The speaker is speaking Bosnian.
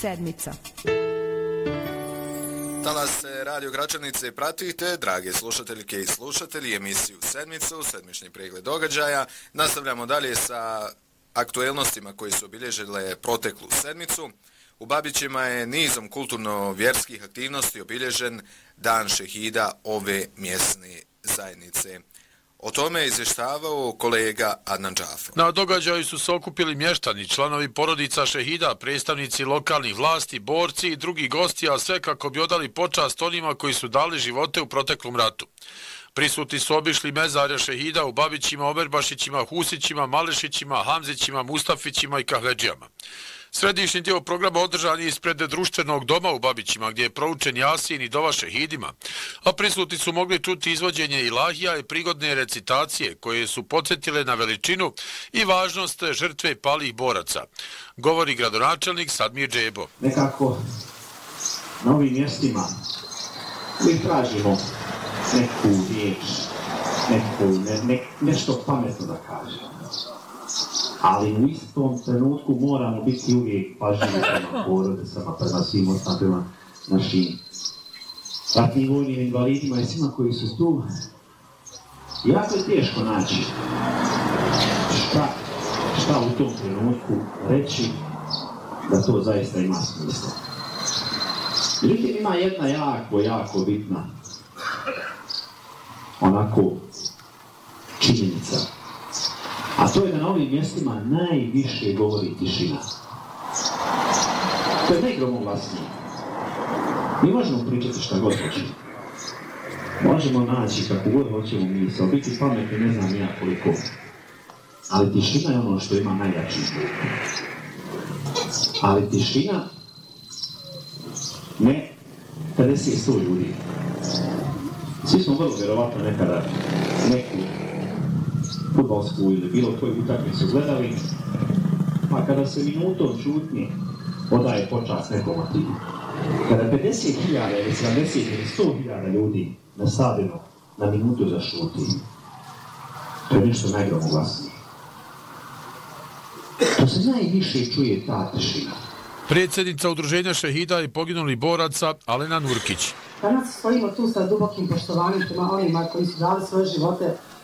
Sedmica. Talas Radio Gračanice pratite, drage slušateljke i slušatelji, emisiju Sedmicu, sedmični pregled događaja. Nastavljamo dalje sa aktuelnostima koji su obilježile proteklu sedmicu. U Babićima je nizom kulturno-vjerskih aktivnosti obilježen Dan šehida ove mjesne zajednice. O tome je izvještavao kolega Adnan Džafo. Na događaju su se okupili mještani, članovi porodica šehida, predstavnici lokalnih vlasti, borci i drugi gosti, a sve kako bi odali počast onima koji su dali živote u proteklom ratu. Prisutni su obišli mezarja šehida u Babićima, Oberbašićima, Husićima, Malešićima, Hamzićima, Mustafićima i Kahledžijama. Središnji dio programa održan je ispred društvenog doma u Babićima, gdje je proučen Jasin i dova šehidima, a prisutni su mogli čuti izvođenje ilahija i prigodne recitacije, koje su podsjetile na veličinu i važnost žrtve palih boraca. Govori gradonačelnik Sadmir Džebo. Nekako na ovim mjestima mi tražimo neku riječ, nešto pametno da kažemo. Ali u istom trenutku moramo biti uvijek pažljivi prema porodicama, prema svim ostalima, prema našim ratnim vojnim invalidima i svima koji su tu. Jako je teško naći šta u tom trenutku reći da to zaista ima smisla. Međutim, ima jedna jako bitna onako činjenica. A to je da na ovim mjestima najviše govori tišina. To je najgromoglasnije. Mi možemo pričati šta god hoćemo. Možemo naći kako god hoćemo misao, biti pametni ne znam ja koliko. Ali tišina je ono što ima najjači zvuk. Ali tišina ne 50-100 ljudi. Svi smo vrlo vjerovatno nekada neku fudbalsku ili bilo koju utakmicu gledali, pa kada se minutom šutnje odaje počast nekom motivu. Kada 50.000 ili 70 ili 100.000 ljudi na stadionu na minutu zašuti, to je nešto najgromoglasnije. To se najviše čuje ta tišina. Predsjednica Udruženja šehida i poginulih boraca Alena Nurkić. Danas stojimo tu sa dubokim poštovanjem prema onima koji su dali svoje živote